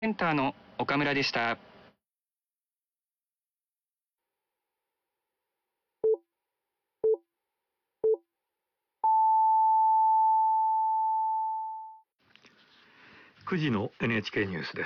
センターの岡村でした。 9時の NHK ニュースです。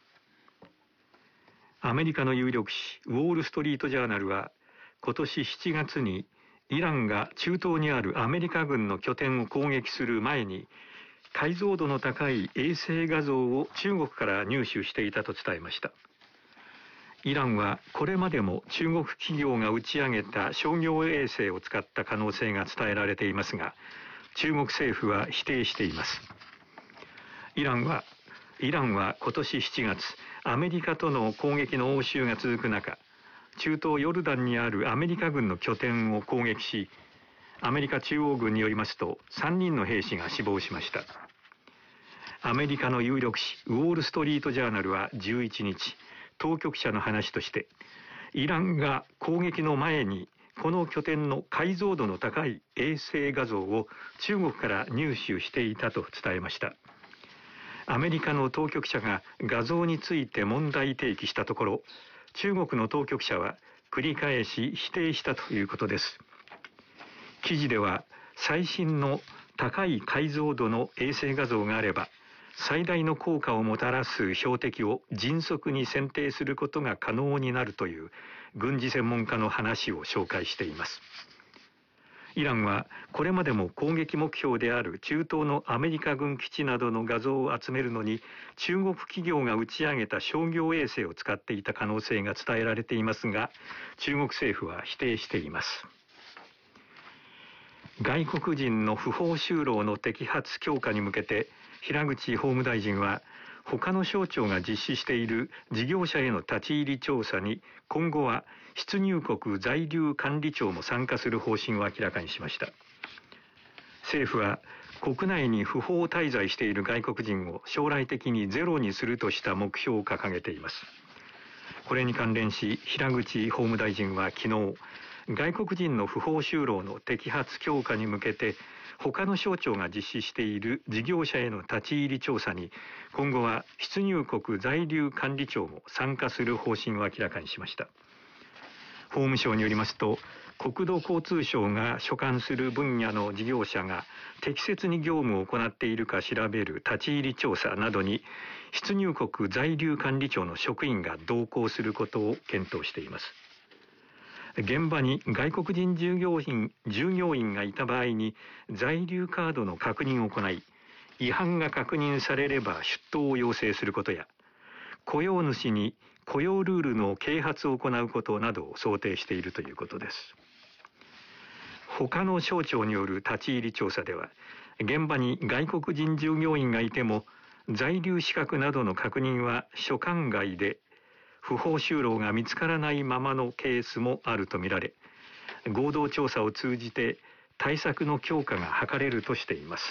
アメリカの有力紙ウォール・ストリート・ジャーナルは今年7月にイランが中東にあるアメリカ軍の拠点を攻撃する前に解像度の高い衛星画像を中国から入手していたと伝えました。イランはこれまでも中国企業が打ち上げた商業衛星を使った可能性が伝えられていますが、中国政府は否定しています。イランは今年7月、アメリカとの攻撃の応酬が続く中、中東ヨルダンにあるアメリカ軍の拠点を攻撃し、アメリカ中央軍によりますと3人の兵士が死亡しました。アメリカの有力紙ウォール・ストリート・ジャーナルは11日、当局者の話として、イランが攻撃の前にこの拠点の解像度の高い衛星画像を中国から入手していたと伝えました。アメリカの当局者が画像について問題提起したところ、中国の当局者は繰り返し否定したということです。記事では最新の高い解像度の衛星画像があれば、最大の効果をもたらす標的を迅速に選定することが可能になるという軍事専門家の話を紹介しています。イランはこれまでも攻撃目標である中東のアメリカ軍基地などの画像を集めるのに中国企業が打ち上げた商業衛星を使っていた可能性が伝えられていますが、中国政府は否定しています。外国人の不法就労の摘発強化に向けて平口法務大臣は他の省庁が実施している事業者への立ち入り調査に今後は出入国在留管理庁も参加する方針を明らかにしました。政府は国内に不法滞在している外国人を将来的にゼロにするとした目標を掲げています。これに関連し平口法務大臣は昨日、外国人の不法就労の摘発強化に向けて他の省庁が実施している事業者への立ち入り調査に今後は出入国在留管理庁も参加する方針を明らかにしました。法務省によりますと、国土交通省が所管する分野の事業者が適切に業務を行っているか調べる立ち入り調査などに出入国在留管理庁の職員が同行することを検討しています。現場に外国人従業員がいた場合に在留カードの確認を行い、違反が確認されれば出頭を要請することや、雇用主に雇用ルールの啓発を行うことなどを想定しているということです。他の省庁による立ち入り調査では、現場に外国人従業員がいても在留資格などの確認は所管外で不法就労が見つからないままのケースもあるとみられ、合同調査を通じて対策の強化が図れるとしています。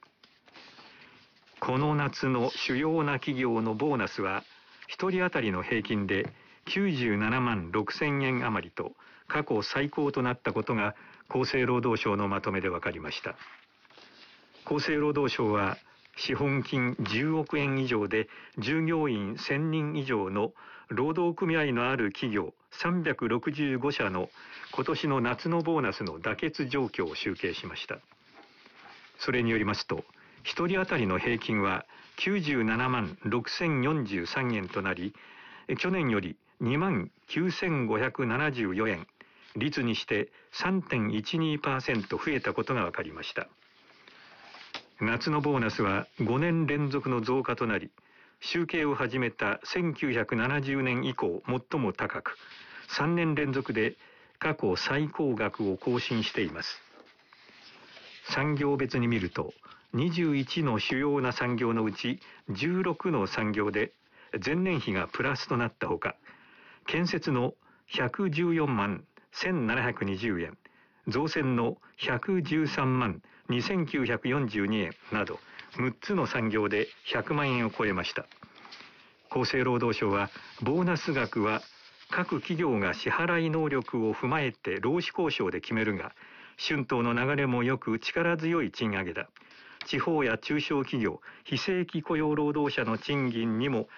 この夏の主要な企業のボーナスは1人当たりの平均で97万6000円余りと過去最高となったことが厚生労働省のまとめで分かりました。厚生労働省は資本金10億円以上で従業員1000人以上の労働組合のある企業365社の今年の夏のボーナスの妥結状況を集計しました。それによりますと、1人当たりの平均は97万6043円となり、去年より2万9574円、率にして 3.12% 増えたことが分かりました。夏のボーナスは5年連続の増加となり、集計を始めた1970年以降最も高く、3年連続で過去最高額を更新しています。産業別に見ると、21の主要な産業のうち16の産業で前年比がプラスとなったほか、建設の114万1720円、造船の113万2942円など6つの産業で100万円を超えました。厚生労働省はボーナス額は各企業が支払い能力を踏まえて労使交渉で決めるが、春闘の流れもよく力強い賃上げだ。地方や中小企業、非正規雇用労働者の賃金にも